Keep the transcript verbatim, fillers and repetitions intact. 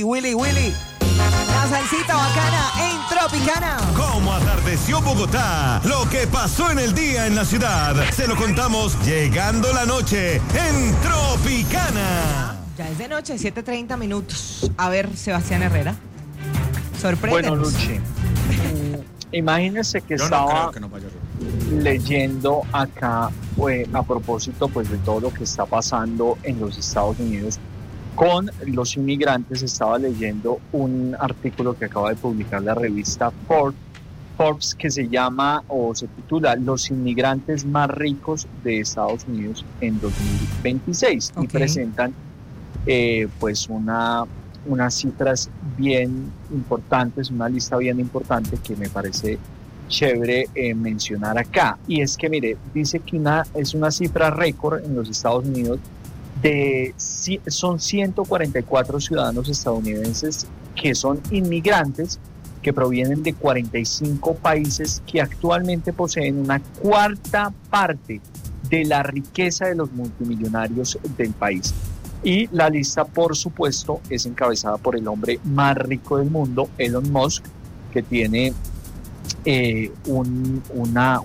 Willy, Willy. La salsita bacana en Tropicana. ¿Cómo atardeció Bogotá? Lo que pasó en el día en la ciudad. Se lo contamos llegando la noche en Tropicana. Ya es de noche, siete treinta minutos. A ver, Sebastián Herrera. Sorpréndenos. Bueno, Luchi, imagínense que Yo estaba no creo que no vaya a llover. leyendo acá pues, a propósito pues, de todo lo que está pasando en los Estados Unidos con los inmigrantes. Estaba leyendo un artículo que acaba de publicar la revista Forbes, Forbes que se llama o se titula Los inmigrantes más ricos de Estados Unidos en dos mil veintiséis. Okay. Y presentan eh, pues una, unas cifras bien importantes, una lista bien importante que me parece chévere eh, mencionar acá. Y es que mire, dice que una, es una cifra récord en los Estados Unidos. De, son ciento cuarenta y cuatro ciudadanos estadounidenses que son inmigrantes que provienen de cuarenta y cinco países que actualmente poseen una cuarta parte de la riqueza de los multimillonarios del país. Y la lista, por supuesto, es encabezada por el hombre más rico del mundo, Elon Musk, que tiene eh, un, una,